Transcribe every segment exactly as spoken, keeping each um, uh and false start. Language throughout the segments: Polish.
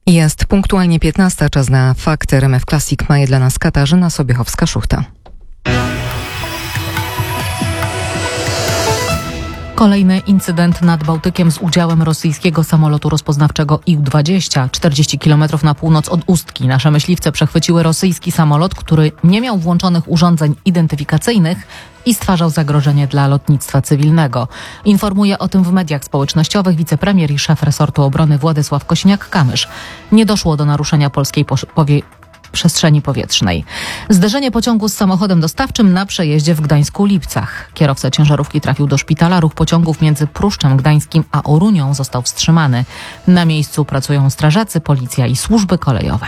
Jest punktualnie piętnasta, czas na fakty. R M F Classic ma je dla nas Katarzyna Sobiechowska-Szuchta. Kolejny incydent nad Bałtykiem z udziałem rosyjskiego samolotu rozpoznawczego I dwadzieścia. czterdzieści kilometrów na północ od Ustki. Nasze myśliwce przechwyciły rosyjski samolot, który nie miał włączonych urządzeń identyfikacyjnych i stwarzał zagrożenie dla lotnictwa cywilnego. Informuje o tym w mediach społecznościowych wicepremier i szef resortu obrony Władysław Kosiniak-Kamysz. Nie doszło do naruszenia polskiej posz- powie- przestrzeni powietrznej. Zderzenie pociągu z samochodem dostawczym na przejeździe w Gdańsku-Lipcach. Kierowca ciężarówki trafił do szpitala. Ruch pociągów między Pruszczem Gdańskim a Orunią został wstrzymany. Na miejscu pracują strażacy, policja i służby kolejowe.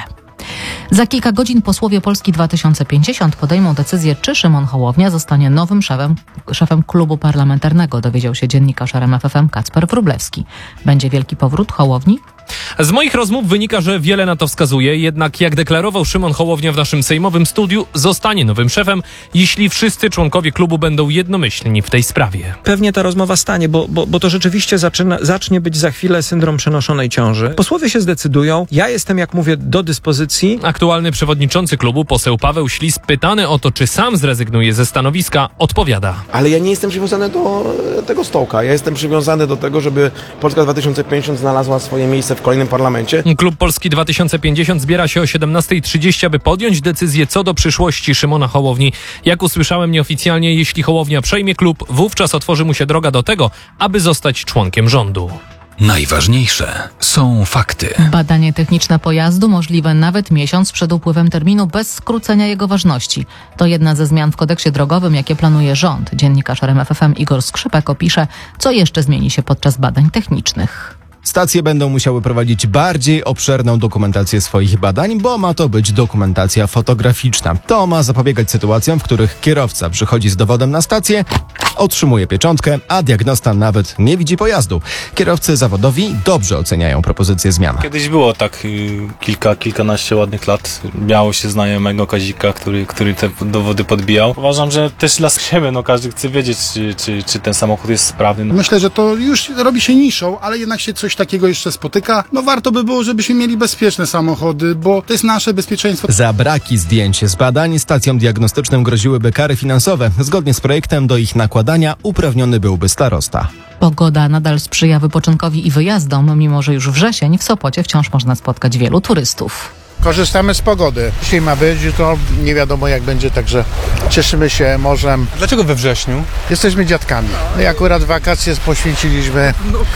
Za kilka godzin posłowie Polski dwa tysiące pięćdziesiąt podejmą decyzję, czy Szymon Hołownia zostanie nowym szefem, szefem klubu parlamentarnego, dowiedział się dziennikarz R M F F M Kacper Wróblewski. Będzie wielki powrót Hołowni? Z moich rozmów wynika, że wiele na to wskazuje, jednak jak deklarował Szymon Hołownia w naszym sejmowym studiu, zostanie nowym szefem, jeśli wszyscy członkowie klubu będą jednomyślni w tej sprawie. Pewnie ta rozmowa stanie, bo, bo, bo to rzeczywiście zaczyna, zacznie być za chwilę syndrom przenoszonej ciąży. Posłowie się zdecydują. Ja jestem, jak mówię, do dyspozycji. Aktualny przewodniczący klubu, poseł Paweł Ślis, pytany o to, czy sam zrezygnuje ze stanowiska, odpowiada. Ale ja nie jestem przywiązany do tego stołka. Ja jestem przywiązany do tego, żeby Polska dwa tysiące pięćdziesiąt znalazła swoje miejsce w kolejnym parlamencie. Klub Polski dwa tysiące pięćdziesiąt zbiera się o siedemnasta trzydzieści, aby podjąć decyzję co do przyszłości Szymona Hołowni. Jak usłyszałem nieoficjalnie, jeśli Hołownia przejmie klub, wówczas otworzy mu się droga do tego, aby zostać członkiem rządu. Najważniejsze są fakty. Badanie techniczne pojazdu możliwe nawet miesiąc przed upływem terminu bez skrócenia jego ważności. To jedna ze zmian w kodeksie drogowym, jakie planuje rząd. Dziennikarz R M F F M Igor Skrzypek opisze, co jeszcze zmieni się podczas badań technicznych. Stacje będą musiały prowadzić bardziej obszerną dokumentację swoich badań, bo ma to być dokumentacja fotograficzna. To ma zapobiegać sytuacjom, w których kierowca przychodzi z dowodem na stację, otrzymuje pieczątkę, a diagnosta nawet nie widzi pojazdu. Kierowcy zawodowi dobrze oceniają propozycję zmian. Kiedyś było tak y, kilka, kilkanaście ładnych lat. Miało się znajomego Kazika, który, który te dowody podbijał. Uważam, że też dla siebie, no każdy chce wiedzieć, czy, czy, czy ten samochód jest sprawny. No. Myślę, że to już robi się niszą, ale jednak się coś takiego jeszcze spotyka. No warto by było, żebyśmy mieli bezpieczne samochody, bo to jest nasze bezpieczeństwo. Za braki zdjęć z badań stacjom diagnostycznym groziłyby kary finansowe. Zgodnie z projektem do ich nakładania uprawniony byłby starosta. Pogoda nadal sprzyja wypoczynkowi i wyjazdom, mimo że już wrzesień w Sopocie wciąż można spotkać wielu turystów. Korzystamy z pogody. Dzisiaj ma być, jutro nie wiadomo jak będzie, także cieszymy się morzem. Dlaczego we wrześniu? Jesteśmy dziadkami. No i akurat wakacje poświęciliśmy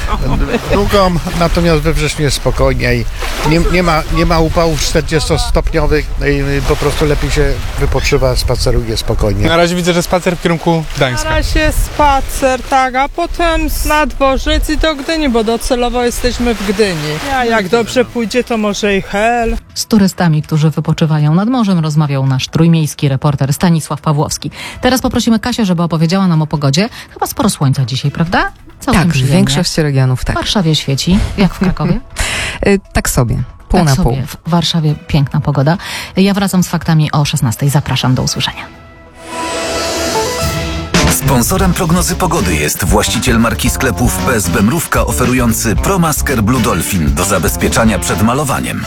wnukom, natomiast we wrześniu jest spokojniej. Nie, nie, ma, nie ma upałów czterdziestostopniowych, no i po prostu lepiej się wypoczywa, spaceruje spokojnie. Na razie widzę, że spacer w kierunku Gdańska. Na razie spacer, tak, a potem na dworzec i do Gdyni, bo docelowo jesteśmy w Gdyni. A jak dobrze pójdzie, to może i Hel. Z turystami, którzy wypoczywają nad morzem, rozmawiał nasz trójmiejski reporter Stanisław Pawłowski. Teraz poprosimy Kasię, żeby opowiedziała nam o pogodzie. Chyba sporo słońca dzisiaj, prawda? Całkiem Tak, w przyjemnie. większości regionów tak. W Warszawie świeci, jak w Krakowie? Tak sobie, pół tak na sobie. pół. W Warszawie piękna pogoda. Ja wracam z faktami o szesnastej. Zapraszam, do usłyszenia. Sponsorem prognozy pogody jest właściciel marki sklepów P S B Mrówka oferujący ProMasker Blue Dolphin do zabezpieczania przed malowaniem.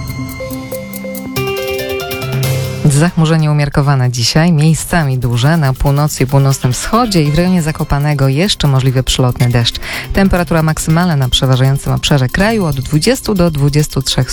Zachmurzenie umiarkowane dzisiaj, miejscami duże, na północy i północnym wschodzie i w rejonie Zakopanego jeszcze możliwy przelotny deszcz. Temperatura maksymalna na przeważającym obszarze kraju od dwudziestu do dwudziestu trzech